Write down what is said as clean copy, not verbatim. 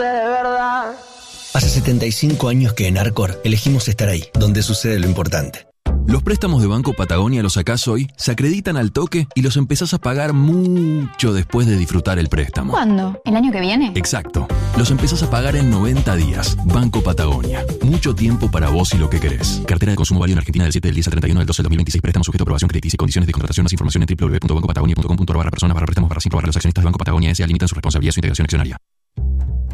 de verdad. Hace 75 años que en Arcor elegimos estar ahí, donde sucede lo importante. Los préstamos de Banco Patagonia los sacás hoy, se acreditan al toque y los empezás a pagar mucho después de disfrutar el préstamo. ¿Cuándo? ¿El año que viene? Exacto. Los empezás a pagar en 90 días. Banco Patagonia. Mucho tiempo para vos y lo que querés. Cartera de consumo válido en Argentina del 7 del 10 al 31 del 12 del 2026. Préstamo sujeto a aprobación crediticia y condiciones de contratación. Más información en www.bancopatagonia.com.ar/personas/préstamos/5/los accionistas de Banco Patagonia S.A. limitan su responsabilidad y su integración accionaria.